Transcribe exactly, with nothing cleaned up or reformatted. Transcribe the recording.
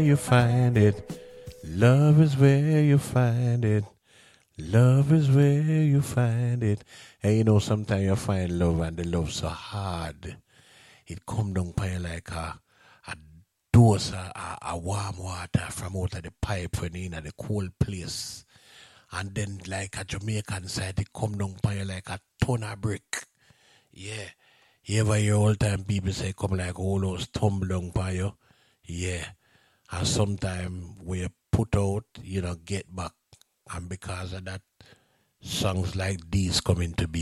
you find it. Love is where you find it. Love is where you find it. And you know, sometimes you find love and the love so hard. It come down by you like a, a dose, a, a, a warm water from out of the pipe when in at the cold place. And then like a Jamaican side, it come down by you like a ton of brick. Yeah. You ever hear all time people say come like all those tumble down by you? Yeah. And sometimes we put out, you know, get back. And because of that, songs like these come into being.